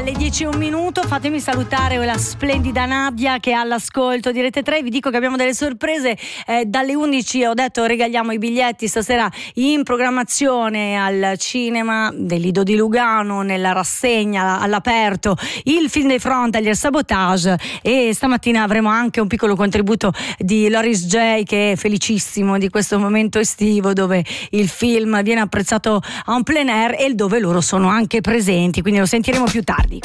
Alle 10:01, fatemi salutare la splendida Nadia che è all'ascolto di Rete 3. Vi dico che abbiamo delle sorprese, dalle 11 ho detto regaliamo i biglietti stasera in programmazione al cinema del Lido di Lugano, nella rassegna all'aperto, il film dei Frontalier Sabotage, e stamattina avremo anche un piccolo contributo di Loris J, che è felicissimo di questo momento estivo dove il film viene apprezzato en plein air e dove loro sono anche presenti, quindi lo sentiremo più tardi.